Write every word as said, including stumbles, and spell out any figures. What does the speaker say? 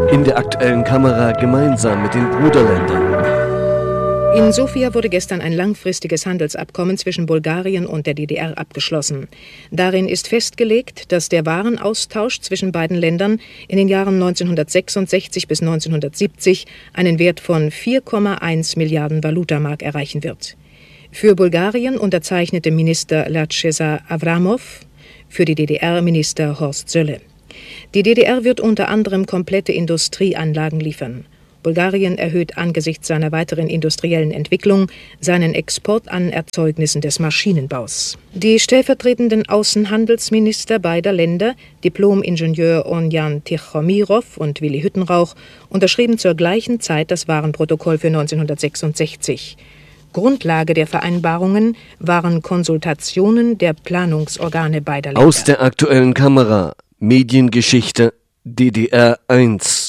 In der aktuellen Kamera gemeinsam mit den Bruderländern. In Sofia wurde gestern ein langfristiges Handelsabkommen zwischen Bulgarien und der D D R abgeschlossen. Darin ist festgelegt, dass der Warenaustausch zwischen beiden Ländern in den Jahren neunzehnhundertsechsundsechzig bis neunzehnhundertsiebzig einen Wert von vier Komma eins Milliarden Valutamark erreichen wird. Für Bulgarien unterzeichnete Minister Laceza Avramov, für die D D R Minister Horst Sölle. Die D D R wird unter anderem komplette Industrieanlagen liefern. Bulgarien erhöht angesichts seiner weiteren industriellen Entwicklung seinen Export an Erzeugnissen des Maschinenbaus. Die stellvertretenden Außenhandelsminister beider Länder, Diplom-Ingenieur Onjan Tichomirov und Willy Hüttenrauch, unterschrieben zur gleichen Zeit das Warenprotokoll für neunzehnhundertsechsundsechzig. Grundlage der Vereinbarungen waren Konsultationen der Planungsorgane beider Länder. Aus der aktuellen Kamera, Mediengeschichte D D R eins.